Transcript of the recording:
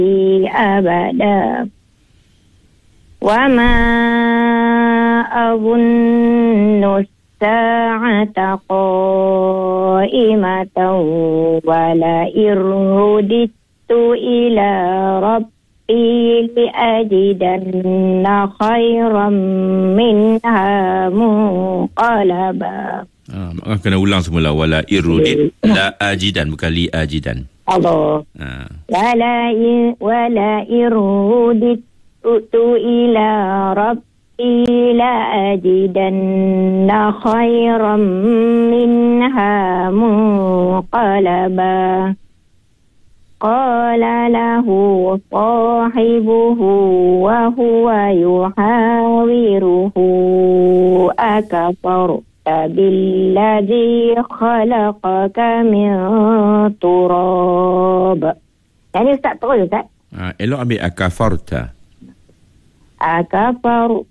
أبدا وما أظن الساعة قائمة ولئن رددت إلى ربي لأجدن خيرا منها منقلبا. Kena ulang semula. Wala irudit la ajidan, bukan li ajidan. Allah. Wala irudit ila rabbi la ajidanna khairan minha munqalaba. Qala lahu sahibuhu wa huwa yuhawiruhu akafarta billadhi khalaqaka min turab. Jadi Ustaz terus Ustaz. Elok ambil akafarta. Akafarta